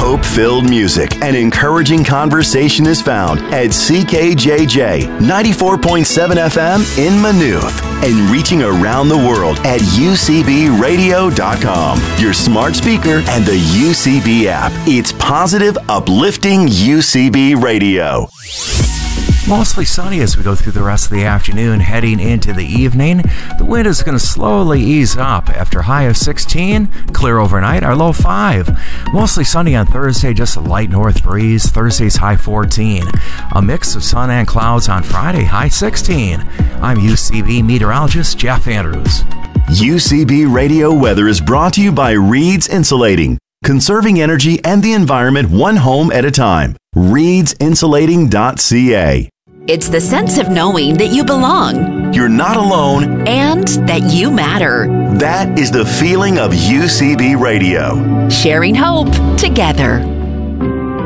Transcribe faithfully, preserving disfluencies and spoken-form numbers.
Hope-filled music and encouraging conversation is found at C K J J ninety-four point seven F M in Maynooth and reaching around the world at U C B radio dot com, your smart speaker, and the U C B app. It's positive, uplifting U C B radio. Mostly sunny as we go through the rest of the afternoon, heading into the evening. The wind is going to slowly ease up after a high of sixteen, clear overnight, our low five. Mostly sunny on Thursday, just a light north breeze. Thursday's high fourteen. A mix of sun and clouds on Friday, high sixteen. I'm U C B meteorologist Jeff Andrews. U C B Radio Weather is brought to you by Reed's Insulating, conserving energy and the environment one home at a time. reeds insulating dot c a. It's the sense of knowing that you belong. You're not alone. And that you matter. That is the feeling of U C B Radio. Sharing hope together.